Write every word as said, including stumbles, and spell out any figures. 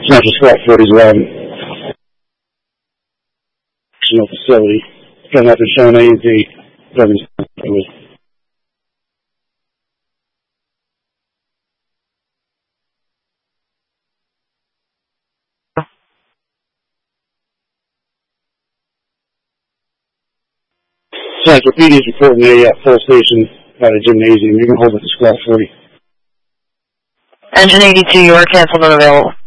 Central Squat forty is eleven. Facility. Got nothing showing A and D. Central P D is reporting a uh, full station by the gymnasium. You can hold it to squat forty. Engine eighty-two, you are canceled and available.